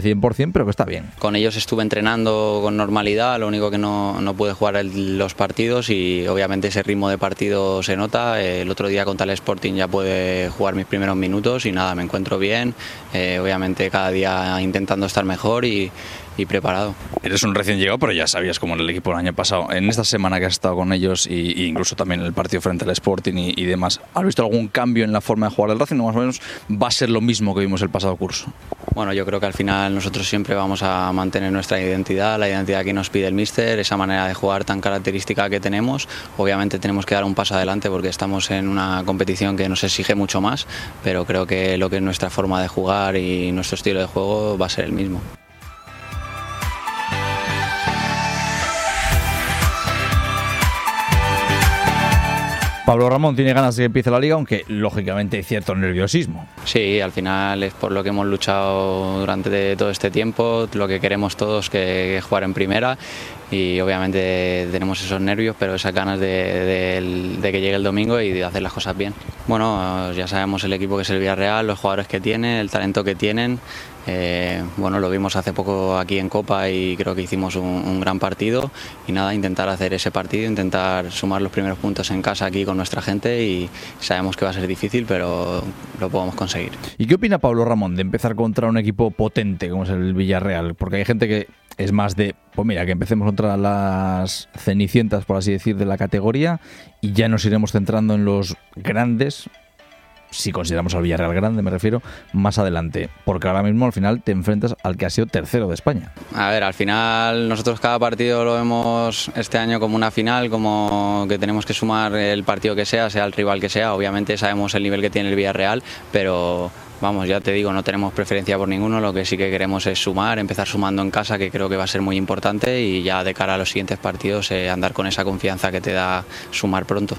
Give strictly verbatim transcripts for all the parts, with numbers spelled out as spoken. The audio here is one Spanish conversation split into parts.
cien por ciento, pero que está bien. Con ellos estuve entrenando con normalidad, lo único que no, no pude jugar el, los partidos y obviamente ese ritmo de partido se nota. El otro día contra el Sporting ya pude jugar mis primeros minutos y nada, me encuentro bien, eh, obviamente cada día intentando estar mejor y, y preparado. Eres un recién llegado, pero ya sabías cómo era el equipo el año pasado. En esta semana que has estado con ellos y, y incluso también en el partido frente al Sporting y, y demás, ¿has visto algún cambio en la forma de jugar del Racing o más o menos va a ser lo mismo que vimos el pasado curso? Bueno, yo creo que al final nosotros siempre vamos a mantener nuestra identidad, la identidad que nos pide el míster, esa manera de jugar tan característica que tenemos. Obviamente tenemos que dar un paso adelante porque estamos en una competición que nos exige mucho más, pero creo que lo que es nuestra forma de jugar y nuestro estilo de juego va a ser el mismo. Pablo Ramón tiene ganas de que empiece la Liga, aunque lógicamente hay cierto nerviosismo. Sí, al final es por lo que hemos luchado durante todo este tiempo, lo que queremos todos, que es jugar en primera, y obviamente tenemos esos nervios, pero esas ganas de, de, de que llegue el domingo y de hacer las cosas bien. Bueno, ya sabemos el equipo que es el Villarreal, los jugadores que tiene, el talento que tienen. Eh, bueno, lo vimos hace poco aquí en Copa y creo que hicimos un, un gran partido y nada, intentar hacer ese partido, intentar sumar los primeros puntos en casa aquí con nuestra gente y sabemos que va a ser difícil, pero lo podemos conseguir. ¿Y qué opina Pablo Ramón de empezar contra un equipo potente como es el Villarreal? Porque hay gente que es más de, pues mira, que empecemos contra las cenicientas, por así decir, de la categoría y ya nos iremos centrando en los grandes, si consideramos al Villarreal grande, me refiero, más adelante, porque ahora mismo al final te enfrentas al que ha sido tercero de España. A ver, al final nosotros cada partido lo vemos este año como una final, como que tenemos que sumar el partido que sea, sea el rival que sea. Obviamente sabemos el nivel que tiene el Villarreal, pero vamos, ya te digo, no tenemos preferencia por ninguno, lo que sí que queremos es sumar, empezar sumando en casa, que creo que va a ser muy importante, y ya de cara a los siguientes partidos eh, andar con esa confianza que te da sumar pronto.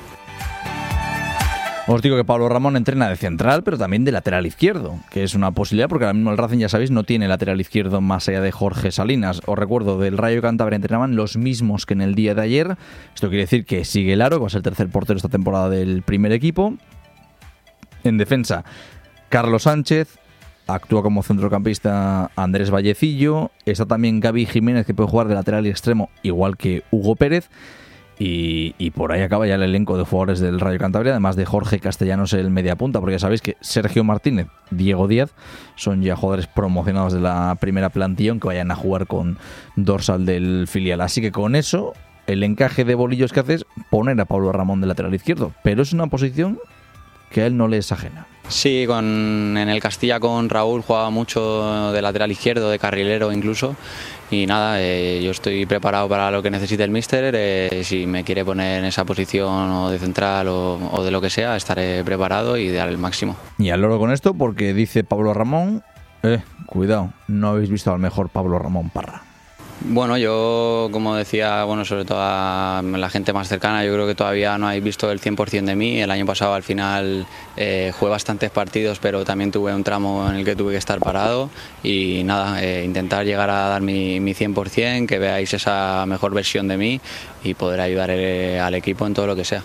Os digo que Pablo Ramón entrena de central, pero también de lateral izquierdo, que es una posibilidad porque ahora mismo el Racing, ya sabéis, no tiene lateral izquierdo más allá de Jorge Salinas. Os recuerdo, del Rayo Cantabria entrenaban los mismos que en el día de ayer. Esto quiere decir que sigue Laro, que va a ser el tercer portero esta temporada del primer equipo. En defensa, Carlos Sánchez. Actúa como centrocampista Andrés Vallecillo. Está también Gaby Jiménez, que puede jugar de lateral y extremo, igual que Hugo Pérez. Y, y por ahí acaba ya el elenco de jugadores del Rayo Cantabria, además de Jorge Castellanos, el mediapunta, porque ya sabéis que Sergio Martínez, Diego Díaz son ya jugadores promocionados de la primera plantilla, aunque vayan a jugar con dorsal del filial. Así que con eso, el encaje de bolillos que hace es poner a Pablo Ramón de lateral izquierdo, pero es una posición que a él no le es ajena. Sí, con, en el Castilla con Raúl jugaba mucho de lateral izquierdo, de carrilero incluso, y nada, eh, yo estoy preparado para lo que necesite el míster. Eh, si me quiere poner en esa posición o de central o, o de lo que sea, estaré preparado y dar el máximo. Y al loro con esto, porque dice Pablo Ramón, eh, cuidado, no habéis visto al mejor Pablo Ramón Parra. Bueno, yo, como decía, bueno, sobre todo a la gente más cercana, yo creo que todavía no habéis visto el cien por ciento de mí. El año pasado al final eh, jugué bastantes partidos, pero también tuve un tramo en el que tuve que estar parado y nada, eh, intentar llegar a dar mi, mi cien por ciento, que veáis esa mejor versión de mí y poder ayudar eh, al equipo en todo lo que sea.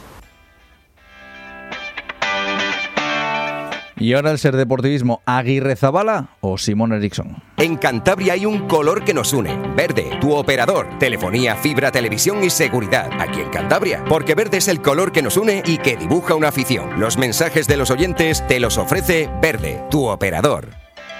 Y ahora el Ser Deportivismo, ¿Aguirrezabala o Simón Eriksson? En Cantabria hay un color que nos une. Verde, tu operador. Telefonía, fibra, televisión y seguridad. Aquí en Cantabria. Porque verde es el color que nos une y que dibuja una afición. Los mensajes de los oyentes te los ofrece Verde, tu operador.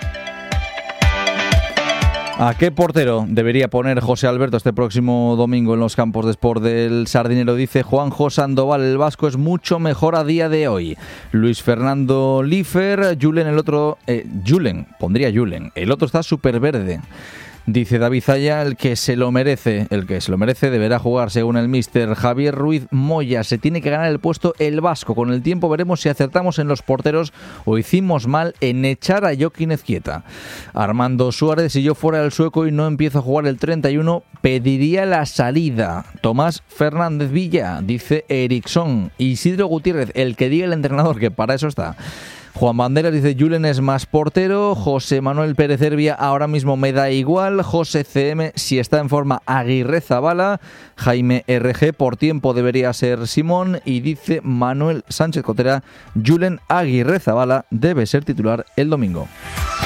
¿A qué portero debería poner José Alberto este próximo domingo en los campos de Sport del Sardinero? Dice Juanjo Sandoval, el vasco es mucho mejor a día de hoy. Luis Fernando Lífer, Julen el otro... Eh, Julen, pondría Julen. El otro está súper verde. Dice David Zaya, el que se lo merece, el que se lo merece deberá jugar según el míster Javier Ruiz Moya. Se tiene que ganar el puesto el vasco. Con el tiempo veremos si acertamos en los porteros o hicimos mal en echar a Joaquín Ezquieta. Armando Suárez, si yo fuera el sueco y no empiezo a jugar el treinta y uno, pediría la salida. Tomás Fernández Villa, dice Eriksson. Isidro Gutiérrez, el que diga el entrenador, que para eso está. Juan Banderas dice Julen es más portero. José Manuel Pérez Herbia, ahora mismo me da igual. José C M, si está en forma, Aguirrezabala. Jaime R G, por tiempo debería ser Simón. Y dice Manuel Sánchez Cotera, Julen Aguirrezabala debe ser titular el domingo.